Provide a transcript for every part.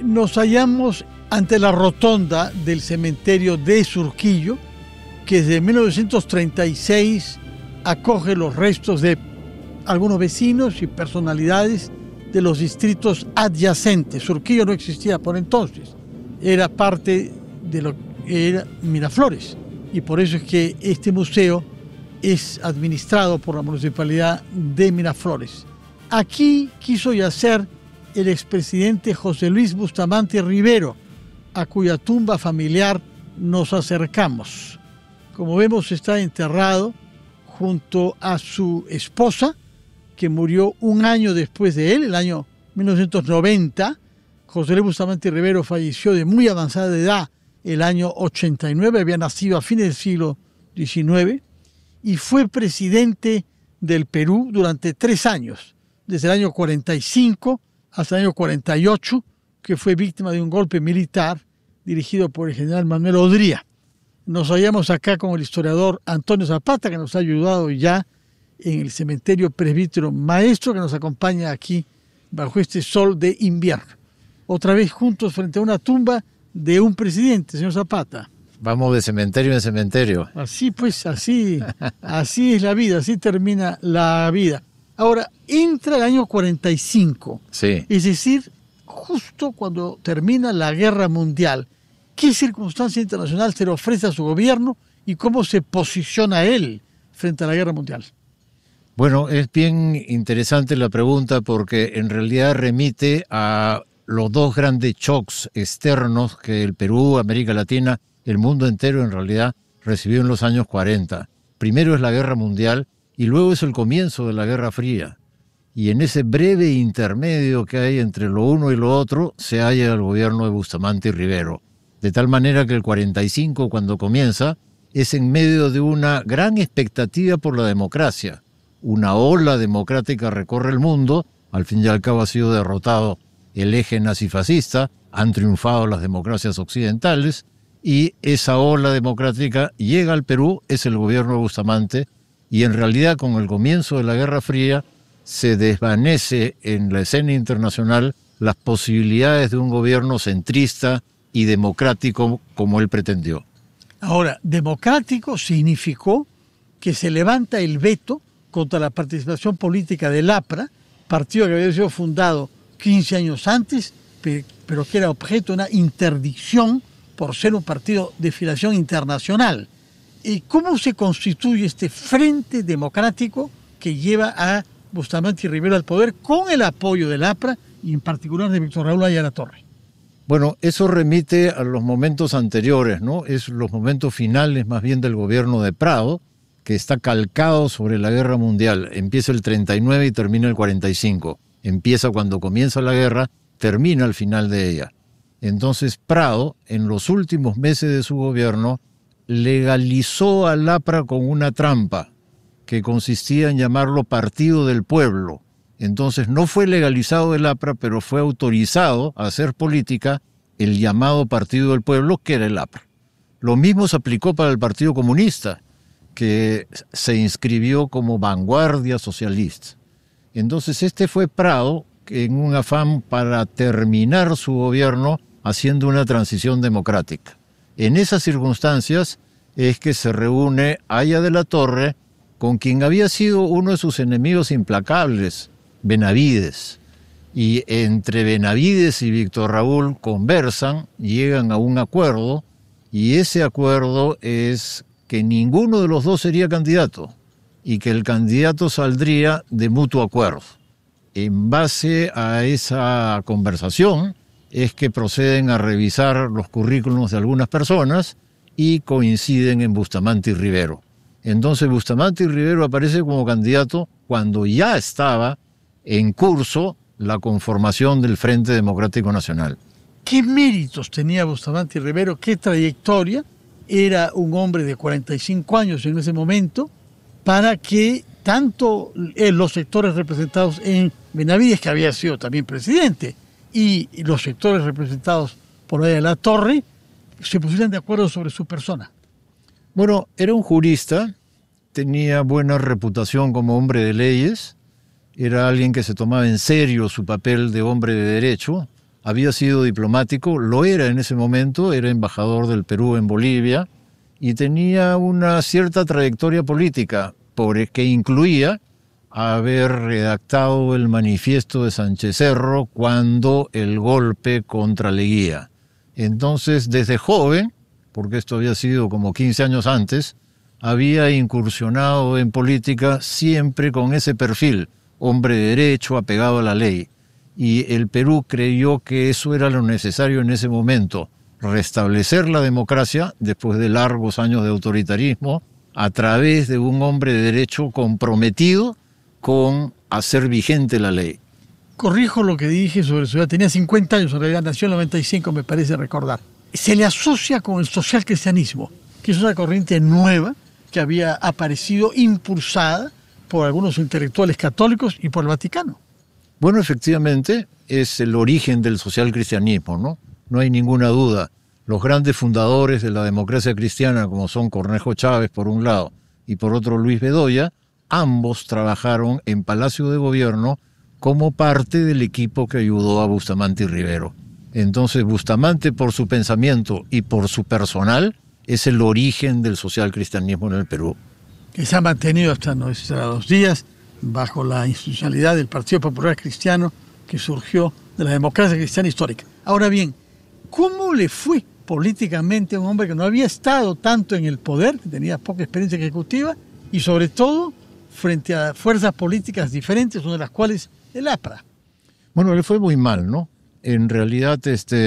Nos hallamos ante la rotonda del cementerio de Surquillo, que desde 1936 acoge los restos de algunos vecinos y personalidades de los distritos adyacentes. Surquillo no existía por entonces, era parte de lo que era Miraflores, y por eso es que este museo es administrado por la Municipalidad de Miraflores. Aquí quiso yacer el expresidente José Luis Bustamante Rivero, a cuya tumba familiar nos acercamos. Como vemos, está enterrado junto a su esposa, que murió un año después de él, el año 1990. José Luis Bustamante Rivero falleció de muy avanzada edad el año 89, había nacido a fines del siglo XIX, y fue presidente del Perú durante 3 años, desde el año 45 hasta el año 48, que fue víctima de un golpe militar dirigido por el general Manuel Odría. Nos hallamos acá con el historiador Antonio Zapata, que nos ha ayudado ya en el cementerio Presbítero Maestro, que nos acompaña aquí bajo este sol de invierno. Otra vez juntos frente a una tumba de un presidente, señor Zapata. Vamos de cementerio en cementerio. Así pues, así es la vida, así termina la vida. Ahora, entra el año 45, sí. Es decir, justo cuando termina la Guerra Mundial. ¿Qué circunstancia internacional se le ofrece a su gobierno y cómo se posiciona él frente a la Guerra Mundial? Bueno, es bien interesante la pregunta porque en realidad remite a los 2 grandes shocks externos que el Perú, América Latina, el mundo entero en realidad recibió en los años 40. Primero es la Guerra Mundial y luego es el comienzo de la Guerra Fría. Y en ese breve intermedio que hay entre lo uno y lo otro se halla el gobierno de Bustamante y Rivero. De tal manera que el 45, cuando comienza, es en medio de una gran expectativa por la democracia. Una ola democrática recorre el mundo, al fin y al cabo ha sido derrotado el eje nazifascista, han triunfado las democracias occidentales, y esa ola democrática llega al Perú, es el gobierno de Bustamante, y en realidad con el comienzo de la Guerra Fría se desvanece en la escena internacional las posibilidades de un gobierno centrista y democrático como él pretendió. Ahora, democrático significó que se levanta el veto contra la participación política del APRA, partido que había sido fundado 15 años antes, pero que era objeto de una interdicción por ser un partido de filiación internacional. ¿Y cómo se constituye este frente democrático que lleva a Bustamante y Rivero al poder con el apoyo del APRA y en particular de Víctor Raúl Ayala Torre? Bueno, eso remite a los momentos anteriores, ¿no? Es los momentos finales más bien del gobierno de Prado, que está calcado sobre la Guerra Mundial. Empieza el 39 y termina el 45. Empieza cuando comienza la guerra, termina al final de ella. Entonces Prado, en los últimos meses de su gobierno, legalizó al APRA con una trampa que consistía en llamarlo Partido del Pueblo. Entonces no fue legalizado el APRA, pero fue autorizado a hacer política el llamado Partido del Pueblo, que era el APRA. Lo mismo se aplicó para el Partido Comunista, que se inscribió como vanguardia socialista. Entonces este fue Prado, en un afán para terminar su gobierno haciendo una transición democrática. En esas circunstancias es que se reúne Aya de la Torre con quien había sido uno de sus enemigos implacables, Benavides. Y entre Benavides y Víctor Raúl conversan, llegan a un acuerdo, y ese acuerdo es que ninguno de los dos sería candidato y que el candidato saldría de mutuo acuerdo. En base a esa conversación es que proceden a revisar los currículums de algunas personas y coinciden en Bustamante y Rivero. Entonces Bustamante y Rivero aparece como candidato cuando ya estaba en curso la conformación del Frente Democrático Nacional. ¿Qué méritos tenía Bustamante y Rivero? ¿Qué trayectoria? Era un hombre de 45 años en ese momento, para que tanto los sectores representados en Benavides, que había sido también presidente, y los sectores representados por Aya de la Torre, se pusieran de acuerdo sobre su persona. Bueno, era un jurista, tenía buena reputación como hombre de leyes, era alguien que se tomaba en serio su papel de hombre de derecho, había sido diplomático, lo era en ese momento, era embajador del Perú en Bolivia y tenía una cierta trayectoria política, que incluía haber redactado el manifiesto de Sánchez Cerro cuando el golpe contra Leguía. Entonces, desde joven, porque esto había sido como 15 años antes, había incursionado en política siempre con ese perfil, hombre de derecho, apegado a la ley. Y el Perú creyó que eso era lo necesario en ese momento, restablecer la democracia después de largos años de autoritarismo a través de un hombre de derecho comprometido con hacer vigente la ley. Corrijo lo que dije sobre su edad. Tenía 50 años, en realidad nació en el 95, me parece recordar. Se le asocia con el socialcristianismo, que es una corriente nueva que había aparecido impulsada por algunos intelectuales católicos y por el Vaticano. Bueno, efectivamente, es el origen del socialcristianismo, ¿no? No hay ninguna duda. Los grandes fundadores de la democracia cristiana, como son Cornejo Chávez por un lado y por otro Luis Bedoya, ambos trabajaron en Palacio de Gobierno como parte del equipo que ayudó a Bustamante y Rivero. Entonces, Bustamante, por su pensamiento y por su personal, es el origen del socialcristianismo en el Perú. Que se ha mantenido hasta nuestros días bajo la institucionalidad del Partido Popular Cristiano que surgió de la democracia cristiana histórica. Ahora bien, ¿cómo le fue políticamente a un hombre que no había estado tanto en el poder, que tenía poca experiencia ejecutiva, y sobre todo frente a fuerzas políticas diferentes, una de las cuales el APRA? Bueno, le fue muy mal, ¿no? En realidad,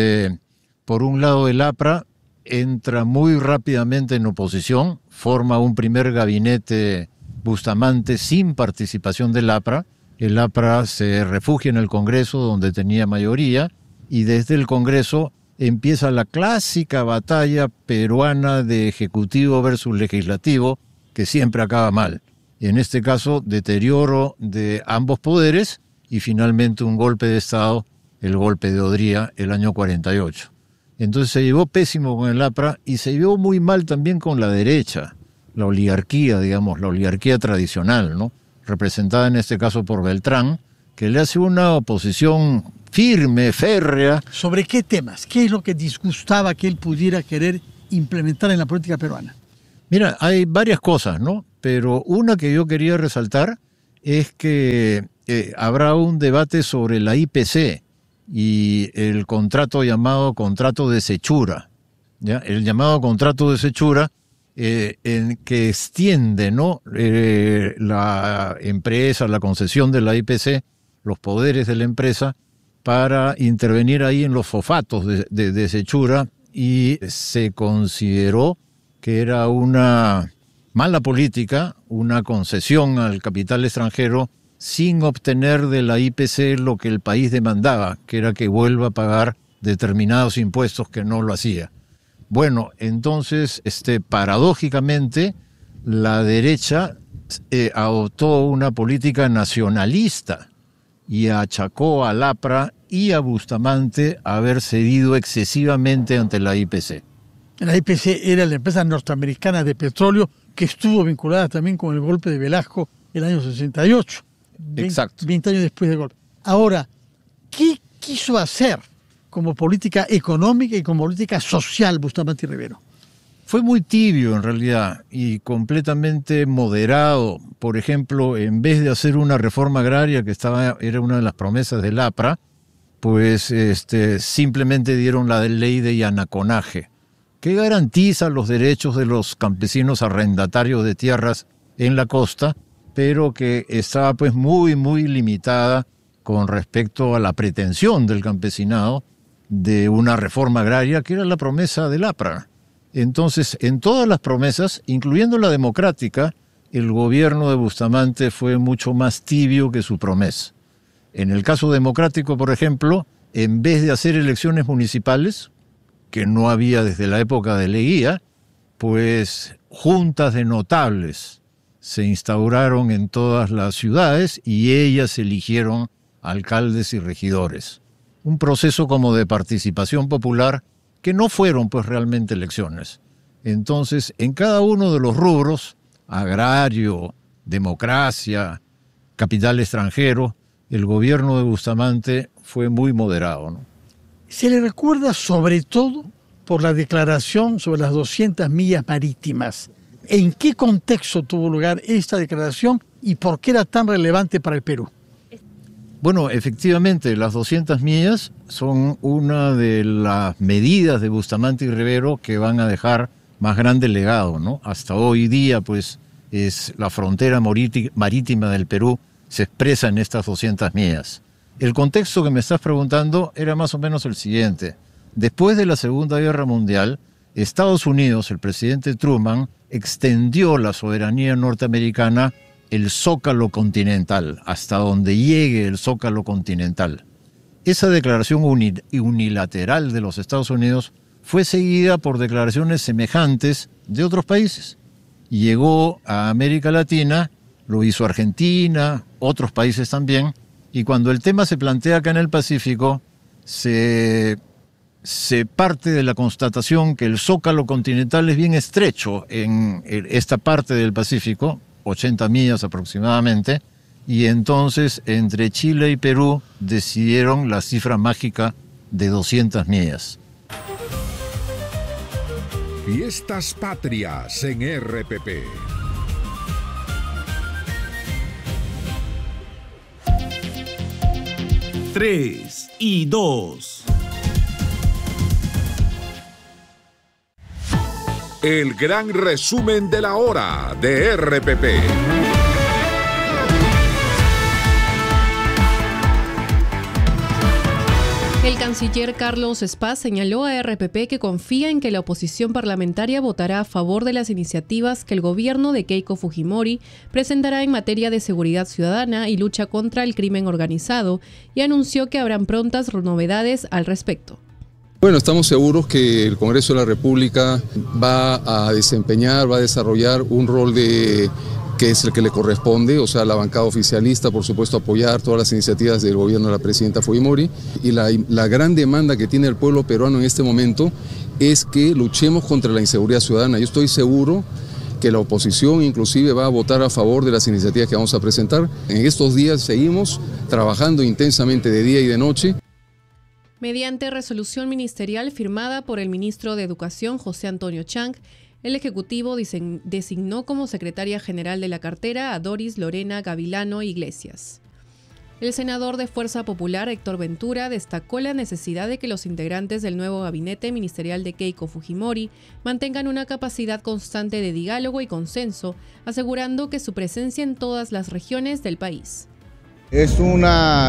por un lado, el APRA entra muy rápidamente en oposición, forma un primer gabinete Bustamante sin participación del APRA. El APRA se refugia en el Congreso, donde tenía mayoría, y desde el Congreso empieza la clásica batalla peruana de ejecutivo versus legislativo, que siempre acaba mal. En este caso, deterioro de ambos poderes y finalmente un golpe de Estado, el golpe de Odría, el año 48. Entonces se llevó pésimo con el APRA y se llevó muy mal también con la derecha, la oligarquía, digamos, la oligarquía tradicional, ¿no? Representada en este caso por Beltrán, que le hace una oposición firme, férrea. ¿Sobre qué temas? ¿Qué es lo que disgustaba que él pudiera querer implementar en la política peruana? Mira, hay varias cosas, ¿no? Pero una que yo quería resaltar es que habrá un debate sobre la IPC y el contrato llamado contrato de Sechura, ¿ya? El llamado contrato de Sechura, en que extiende, ¿no? La empresa, la concesión de la IPC, los poderes de la empresa, para intervenir ahí en los fosfatos de Sechura, y se consideró que era una mala política, una concesión al capital extranjero sin obtener de la IPC lo que el país demandaba, que era que vuelva a pagar determinados impuestos que no lo hacía. Bueno, entonces, paradójicamente, la derecha adoptó una política nacionalista y achacó al APRA y a Bustamante haber cedido excesivamente ante la IPC. La IPC era la empresa norteamericana de petróleo que estuvo vinculada también con el golpe de Velasco el año 68. Exacto. 20 años después del golpe. Ahora, ¿qué quiso hacer como política económica y como política social Bustamante y Rivero? Fue muy tibio en realidad y completamente moderado. Por ejemplo, en vez de hacer una reforma agraria que era una de las promesas del APRA, pues simplemente dieron la ley de Yanaconaje, que garantiza los derechos de los campesinos arrendatarios de tierras en la costa, pero que estaba pues muy, muy limitada con respecto a la pretensión del campesinado de una reforma agraria, que era la promesa del APRA. Entonces, en todas las promesas, incluyendo la democrática, el gobierno de Bustamante fue mucho más tibio que su promesa. En el caso democrático, por ejemplo, en vez de hacer elecciones municipales, que no había desde la época de Leguía, pues juntas de notables se instauraron en todas las ciudades y ellas eligieron alcaldes y regidores. Un proceso como de participación popular que no fueron pues realmente elecciones. Entonces, en cada uno de los rubros, agrario, democracia, capital extranjero, el gobierno de Bustamante fue muy moderado, ¿no? Se le recuerda sobre todo por la declaración sobre las 200 millas marítimas. ¿En qué contexto tuvo lugar esta declaración y por qué era tan relevante para el Perú? Bueno, efectivamente, las 200 millas son una de las medidas de Bustamante y Rivero que van a dejar más grande legado, ¿no? Hasta hoy día, pues, es la frontera marítima del Perú se expresa en estas 200 millas. El contexto que me estás preguntando era más o menos el siguiente. Después de la Segunda Guerra Mundial, Estados Unidos, el presidente Truman, extendió la soberanía norteamericana el zócalo continental, hasta donde llegue el zócalo continental. Esa declaración unilateral de los Estados Unidos fue seguida por declaraciones semejantes de otros países. Llegó a América Latina, lo hizo Argentina, otros países también, y cuando el tema se plantea acá en el Pacífico, se parte de la constatación que el zócalo continental es bien estrecho en esta parte del Pacífico, 80 millas aproximadamente, y entonces entre Chile y Perú decidieron la cifra mágica de 200 millas. Fiestas Patrias en RPP. Tres y dos. El gran resumen de la hora de RPP. El canciller Carlos Espaz señaló a RPP que confía en que la oposición parlamentaria votará a favor de las iniciativas que el gobierno de Keiko Fujimori presentará en materia de seguridad ciudadana y lucha contra el crimen organizado, y anunció que habrán prontas novedades al respecto. Bueno, estamos seguros que el Congreso de la República va a desarrollar un rol que es el que le corresponde, o sea, la bancada oficialista, por supuesto, apoyar todas las iniciativas del gobierno de la presidenta Fujimori, y la gran demanda que tiene el pueblo peruano en este momento es que luchemos contra la inseguridad ciudadana. Yo estoy seguro que la oposición inclusive va a votar a favor de las iniciativas que vamos a presentar. En estos días seguimos trabajando intensamente de día y de noche. Mediante resolución ministerial firmada por el ministro de Educación, José Antonio Chang, el Ejecutivo designó como secretaria general de la cartera a Doris Lorena Gavilano Iglesias. El senador de Fuerza Popular, Héctor Ventura, destacó la necesidad de que los integrantes del nuevo gabinete ministerial de Keiko Fujimori mantengan una capacidad constante de diálogo y consenso, asegurando que su presencia en todas las regiones del país. Es un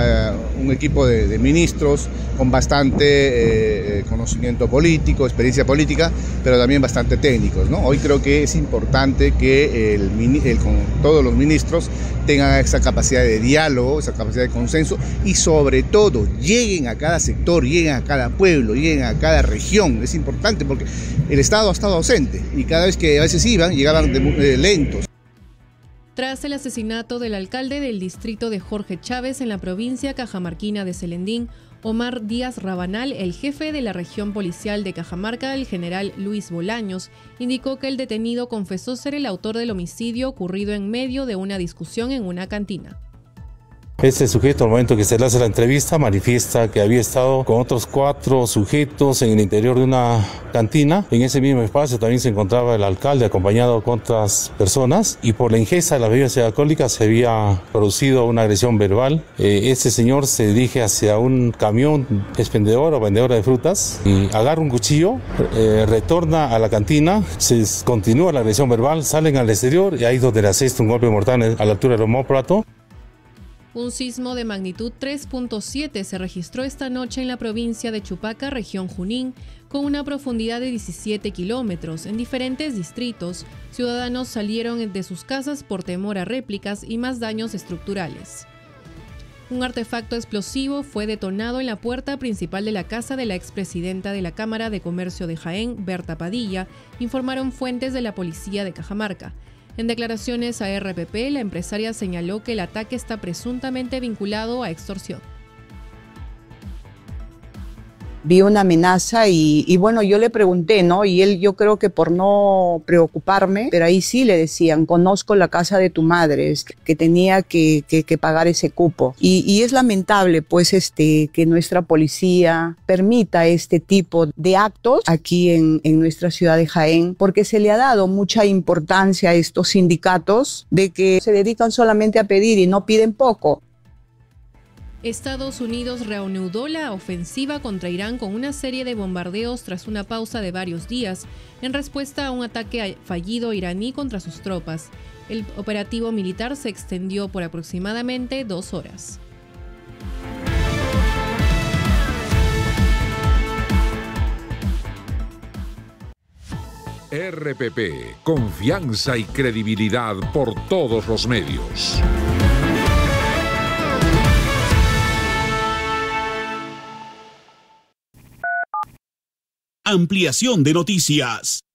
equipo de ministros con bastante conocimiento político, experiencia política, pero también bastante técnicos, ¿no? Hoy creo que es importante que todos los ministros tengan esa capacidad de diálogo, esa capacidad de consenso y sobre todo lleguen a cada sector, lleguen a cada pueblo, lleguen a cada región. Es importante porque el Estado ha estado ausente y cada vez que a veces llegaban lentos. Tras el asesinato del alcalde del distrito de Jorge Chávez en la provincia cajamarquina de Celendín, Omar Díaz Rabanal, el jefe de la región policial de Cajamarca, el general Luis Bolaños, indicó que el detenido confesó ser el autor del homicidio ocurrido en medio de una discusión en una cantina. Este sujeto, al momento que se le hace la entrevista, manifiesta que había estado con otros 4 sujetos en el interior de una cantina. En ese mismo espacio también se encontraba el alcalde acompañado con otras personas, y por la ingesta de las bebidas alcohólicas se había producido una agresión verbal. Este señor se dirige hacia un camión expendedor o vendedora de frutas y agarra un cuchillo, retorna a la cantina, se continúa la agresión verbal, salen al exterior y ahí es donde le asesta un golpe mortal a la altura del omóplato. Un sismo de magnitud 3.7 se registró esta noche en la provincia de Chupaca, región Junín, con una profundidad de 17 kilómetros. En diferentes distritos, ciudadanos salieron de sus casas por temor a réplicas y más daños estructurales. Un artefacto explosivo fue detonado en la puerta principal de la casa de la expresidenta de la Cámara de Comercio de Jaén, Berta Padilla, informaron fuentes de la policía de Cajamarca. En declaraciones a RPP, la empresaria señaló que el ataque está presuntamente vinculado a extorsión. vi una amenaza y bueno, yo le pregunté, ¿no? Y él, yo creo que por no preocuparme, pero ahí sí le decían, conozco la casa de tu madre, que tenía que pagar ese cupo. Y es lamentable, pues, que nuestra policía permita este tipo de actos aquí en nuestra ciudad de Jaén, porque se le ha dado mucha importancia a estos sindicatos de que se dedican solamente a pedir y no piden poco. Estados Unidos reanudó la ofensiva contra Irán con una serie de bombardeos tras una pausa de varios días, en respuesta a un ataque fallido iraní contra sus tropas. El operativo militar se extendió por aproximadamente 2 horas. RPP, confianza y credibilidad por todos los medios. Ampliación de noticias.